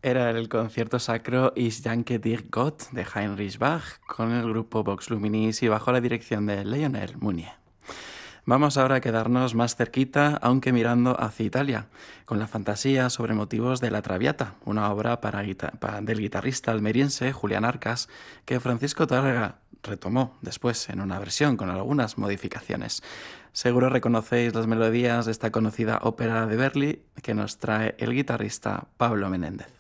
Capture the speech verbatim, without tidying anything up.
Era el concierto sacro Ich danke dir Gott de Heinrich Bach con el grupo Vox Luminis y bajo la dirección de Lionel Mounier. Vamos ahora a quedarnos más cerquita, aunque mirando hacia Italia, con la fantasía sobre motivos de La Traviata, una obra para guita pa del guitarrista almeriense Julián Arcas, que Francisco Tárrega retomó después en una versión con algunas modificaciones. Seguro reconocéis las melodías de esta conocida ópera de Verdi que nos trae el guitarrista Pablo Menéndez.